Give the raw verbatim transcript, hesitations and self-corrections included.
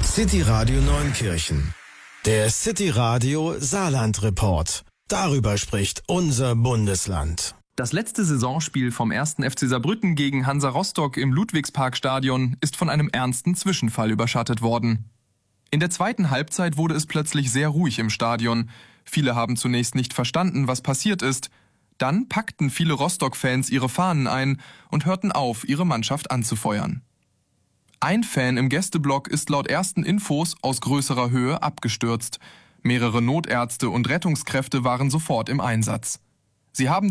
City Radio Neunkirchen. Der City Radio Saarland Report. Darüber spricht unser Bundesland. Das letzte Saisonspiel vom ersten F C Saarbrücken gegen Hansa Rostock im Ludwigsparkstadion ist von einem ernsten Zwischenfall überschattet worden. In der zweiten Halbzeit wurde es plötzlich sehr ruhig im Stadion. Viele haben zunächst nicht verstanden, was passiert ist. Dann packten viele Rostock-Fans ihre Fahnen ein und hörten auf, ihre Mannschaft anzufeuern. Ein Fan im Gästeblock ist laut ersten Infos aus größerer Höhe abgestürzt. Mehrere Notärzte und Rettungskräfte waren sofort im Einsatz. Sie haben